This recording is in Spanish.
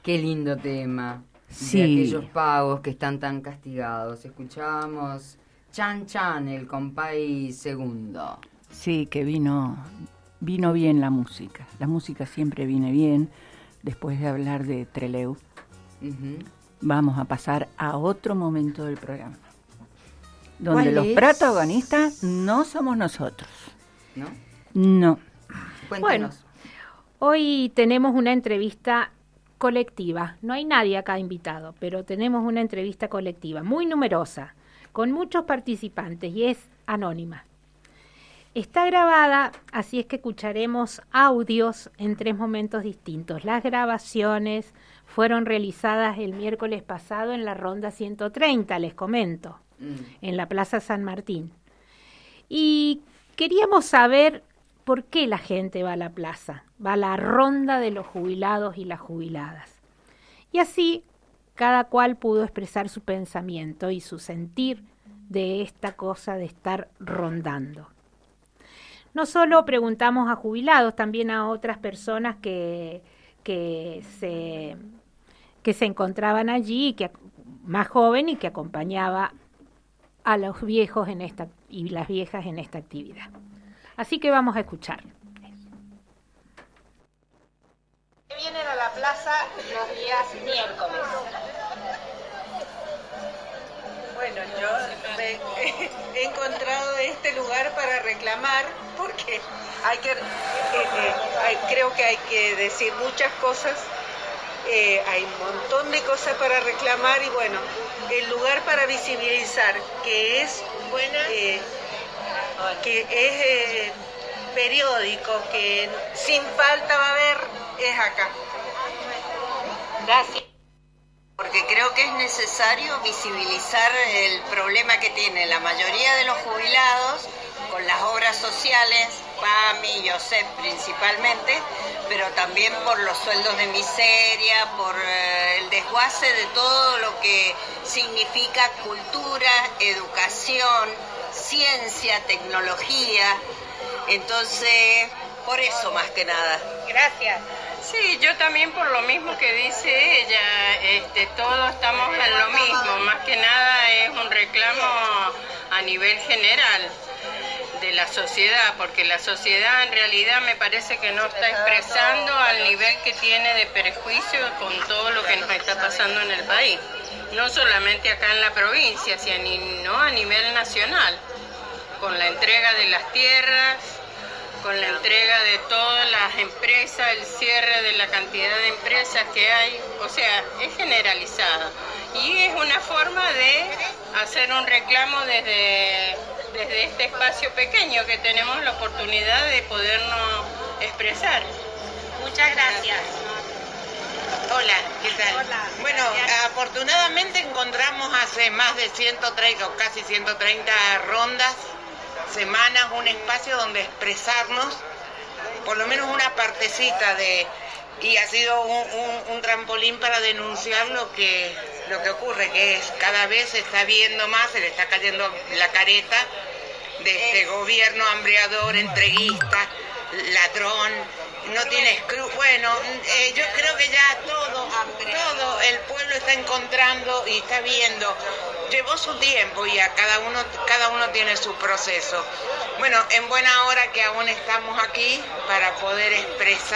Qué lindo tema. Sí. De aquellos pagos que están tan castigados. Escuchábamos Chan Chan, el compay segundo. Sí, que vino bien la música. La música siempre viene bien. Después de hablar de Trelew, vamos a pasar a otro momento del programa, donde los protagonistas no somos nosotros. ¿No? No. Cuéntanos. Bueno, hoy tenemos una entrevista colectiva. No hay nadie acá invitado, pero tenemos una entrevista colectiva muy numerosa, con muchos participantes y es anónima. Está grabada, así es que escucharemos audios en 3 momentos distintos. Las grabaciones fueron realizadas el miércoles pasado en la Ronda 130, les comento, en la Plaza San Martín. Y queríamos saber por qué la gente va a la plaza, va a la ronda de los jubilados y las jubiladas. Y así cada cual pudo expresar su pensamiento y su sentir de esta cosa de estar rondando. No solo preguntamos a jubilados, también a otras personas que se encontraban allí, más joven y que acompañaba a los viejos y las viejas en esta actividad. Así que vamos a escuchar. Vienen a la plaza los días miércoles. Bueno, yo he encontrado este lugar para reclamar porque creo que hay que decir muchas cosas. Hay un montón de cosas para reclamar y bueno, el lugar para visibilizar que es periódico, que sin falta va a haber, es acá. Gracias. Porque creo que es necesario visibilizar el problema que tiene la mayoría de los jubilados con las obras sociales, PAMI, YOSEP principalmente, pero también por los sueldos de miseria, por el desguace de todo lo que significa cultura, educación, ciencia, tecnología. Entonces, por eso más que nada. Gracias. Sí, yo también por lo mismo que dice ella, todos estamos en lo mismo, más que nada es un reclamo a nivel general de la sociedad, porque la sociedad en realidad me parece que no está expresando al nivel que tiene de perjuicio con todo lo que nos está pasando en el país, no solamente acá en la provincia, sino a nivel nacional, con la entrega de las tierras, con la entrega de todas las empresas, el cierre de la cantidad de empresas que hay, o sea, es generalizado. Y es una forma de hacer un reclamo desde este espacio pequeño que tenemos la oportunidad de podernos expresar. Muchas gracias. Hola, ¿qué tal? Hola. Bueno, afortunadamente encontramos hace más de 130 o casi 130 rondas, semanas, un espacio donde expresarnos, por lo menos una partecita y ha sido un trampolín para denunciar lo que ocurre, que es cada vez se está viendo más, se le está cayendo la careta de este gobierno hambreador, entreguista, ladrón, no tiene escrúpulos. Bueno, yo creo que ya todo el pueblo está encontrando y está viendo. Llevó su tiempo y cada uno tiene su proceso. Bueno, en buena hora que aún estamos aquí para poder expresar